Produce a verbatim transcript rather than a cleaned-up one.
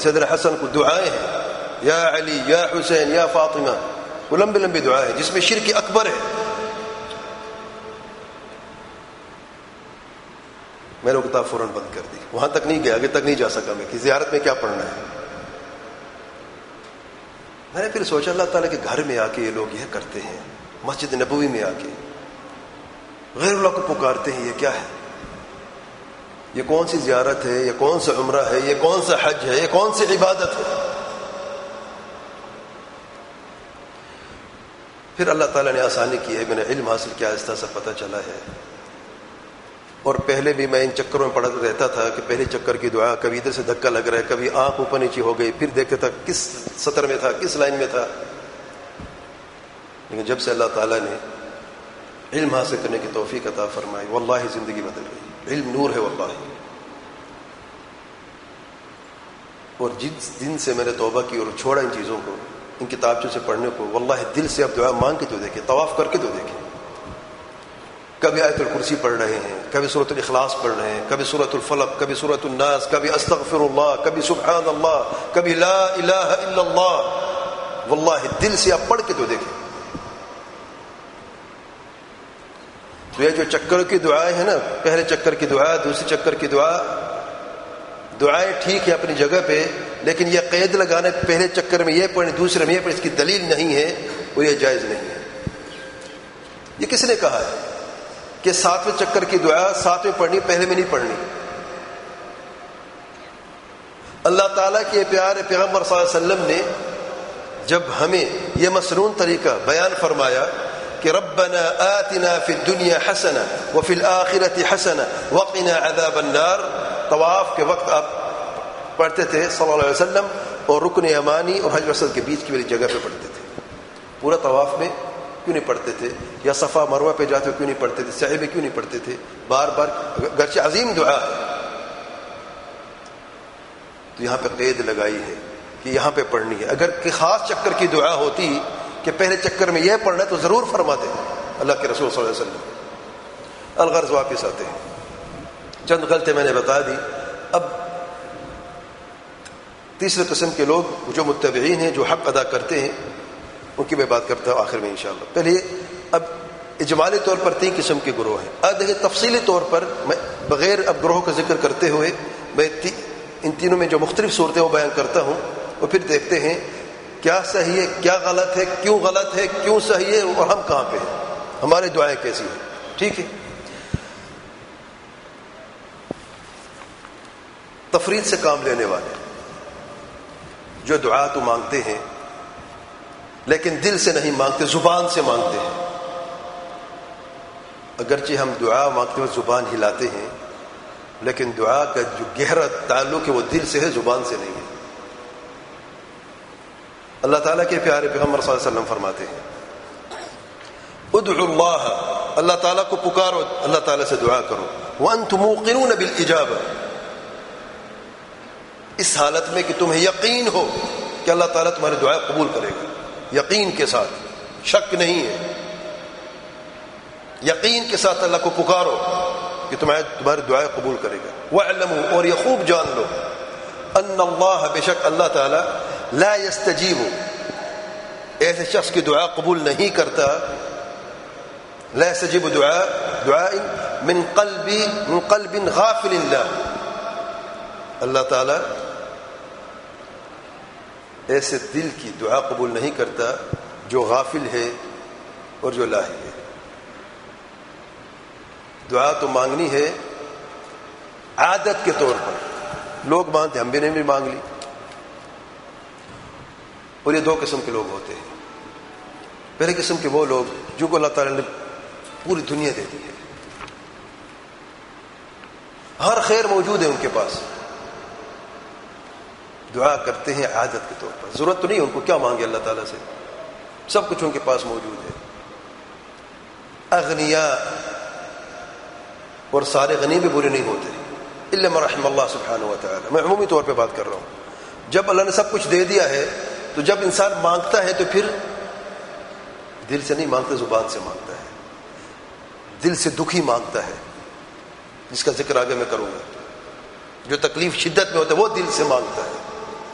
سیدنا حسن کو دعائیں ہیں، یا علی یا حسین یا فاطمہ، وہ لمبی لمبی دعائیں ہیں جس میں شرک اکبر ہے. میں نے وہ کتاب فوراً بند کر دی، وہاں تک نہیں گیا، آگے تک نہیں جا سکا میں کہ زیارت میں کیا پڑھنا ہے. میں نے پھر سوچا اللہ تعالیٰ کے گھر میں آ کے یہ لوگ یہ کرتے ہیں، مسجد نبوی میں آ کے غیر اللہ کو پکارتے ہیں، یہ کیا ہے؟ یہ کون سی زیارت ہے؟ یہ کون سا عمرہ ہے؟ یہ کون سا حج ہے؟ یہ کون سی عبادت ہے؟ پھر اللہ تعالیٰ نے آسانی کی ہے، میں نے علم حاصل کیا، آہستہ سے پتہ چلا ہے. اور پہلے بھی میں ان چکروں میں پڑا رہتا تھا کہ پہلے چکر کی دعا کبھی ادھر سے دھکا لگ رہا ہے، کبھی آنکھ اوپر نیچے ہو گئی، پھر دیکھتا تھا کس سطر میں تھا، کس لائن میں تھا. لیکن جب سے اللہ تعالیٰ نے علم حاصل کرنے کی توفیق عطا فرمائی، واللہ زندگی بدل گئی. علم نور ہے واللہ. اور جس دن سے میں نے توبہ کی اور چھوڑا ان چیزوں کو، ان کتابچوں سے پڑھنے کو، واللہ دل سے اب دعا مانگ کے تو دیکھیں، طواف کر کے تو دیکھیں. کبھی آیت الکرسی پڑھ رہے ہیں، کبھی سورۃ الاخلاص پڑھ رہے ہیں، کبھی سورۃ الفلق، کبھی سورۃ الناس، کبھی استغفر اللہ، کبھی سبحان اللہ، کبھی لا الہ الا اللہ. واللہ دل سے آپ پڑھ کے تو دیکھیں. تو یہ جو چکر کی دعائیں ہیں نا، پہلے چکر کی دعا، دوسرے چکر کی دعا، دعائیں ٹھیک ہے اپنی جگہ پہ، لیکن یہ قید لگانا پہلے چکر میں یہ پڑھیں دوسرے میں یہ پڑھیں، اس کی دلیل نہیں ہے اور یہ جائز نہیں ہے. یہ کس نے کہا ہے کہ ساتویں چکر کی دعا ساتویں پڑھنی، پہلے میں نہیں پڑھنی؟ اللہ تعالیٰ کے پیارے پیغمبر صلی اللہ علیہ وسلم نے جب ہمیں یہ مسنون طریقہ بیان فرمایا کہ ربنا آتنا فی الدنیا حسنہ وفی الآخرۃ حسنہ وقنا عذاب النار، طواف کے وقت آپ پڑھتے تھے صلی اللہ علیہ وسلم، اور رکن یمانی اور حجر اسود کے بیچ کی والی جگہ پہ پڑھتے تھے. پورا طواف میں کیوں نہیں پڑھتے تھے؟ یا صفا مروہ پہ جاتے ہوئے کیوں نہیں پڑھتے تھے؟ سعی میں کیوں نہیں پڑھتے تھے؟ بار بار، گرچہ عظیم دعا ہے، تو یہاں پہ قید لگائی ہے کہ یہاں پہ پڑھنی ہے. اگر کہ خاص چکر کی دعا ہوتی کہ پہلے چکر میں یہ پڑھنا ہے تو ضرور فرماتے اللہ کے رسول صلی اللہ علیہ وسلم. الغرض واپس آتے ہیں، چند غلطی میں نے بتا دی. اب تیسرے قسم کے لوگ جو متبعین ہیں، جو حق ادا کرتے ہیں، ان کی میں بات کرتا ہوں آخر میں انشاءاللہ. پہلے اب اجمالی طور پر تین قسم کے گروہ ہیں. اب دیکھیں تفصیلی طور پر میں بغیر اب گروہ کا ذکر کرتے ہوئے میں تی ان تینوں میں جو مختلف صورتیں وہ بیان کرتا ہوں، اور پھر دیکھتے ہیں کیا صحیح ہے، کیا غلط ہے، کیوں غلط ہے، کیوں صحیح ہے، اور ہم کہاں پہ ہیں، ہماری دعائیں کیسی ہیں. ٹھیک ہے. تفرید سے کام لینے والے جو دعا تو مانگتے ہیں لیکن دل سے نہیں مانگتے، زبان سے مانگتے ہیں. اگرچہ ہم دعا مانگتے ہوئے زبان ہلاتے ہیں، لیکن دعا کا جو گہرا تعلق ہے وہ دل سے ہے، زبان سے نہیں ہے. اللہ تعالیٰ کے پیارے پیغمبر صلی اللہ علیہ وسلم فرماتے ہیں ادعوا اللہ، اللہ تعالیٰ کو پکارو، اللہ تعالیٰ سے دعا کرو، وانتم موقنون بالاجابہ، اس حالت میں کہ تمہیں یقین ہو کہ اللہ تعالیٰ تمہاری دعا قبول کرے گا. یقین کے ساتھ، شک نہیں ہے، یقین کے ساتھ اللہ کو پکارو کہ تمہاری تمہاری دعائیں قبول کرے گا. وَاعْلَمُوا، اور یہ خوب جان لو، ان اللہ، بے شک اللہ تعالی، لا یستجیب، ایسے شخص کی دعا قبول نہیں کرتا. لا یستجیب دعا دعاء من قلب من قلب غافل اللہ، اللہ تعالی ایسے دل کی دعا قبول نہیں کرتا جو غافل ہے اور جو لاہی ہے. دعا تو مانگنی ہے عادت کے طور پر، لوگ مانگتے، ہم بھی نے بھی مانگ لی. اور یہ دو قسم کے لوگ ہوتے ہیں. پہلے قسم کے وہ لوگ جو کو اللہ تعالی نے پوری دنیا دے دی ہے، ہر خیر موجود ہے ان کے پاس، دعا کرتے ہیں عادت کے طور پر. ضرورت تو نہیں ان کو کیا مانگے اللہ تعالیٰ سے، سب کچھ ان کے پاس موجود ہے. اغنیاء، اور سارے غنی بھی برے نہیں ہوتے، الا من رحم اللہ سبحانہ و تعالی. میں عمومی طور پہ بات کر رہا ہوں. جب اللہ نے سب کچھ دے دیا ہے تو جب انسان مانگتا ہے تو پھر دل سے نہیں مانگتا، زبان سے مانگتا ہے، دل سے دکھی مانگتا ہے، جس کا ذکر آگے میں کروں گا. جو تکلیف شدت میں ہوتا ہے وہ دل سے مانگتا ہے.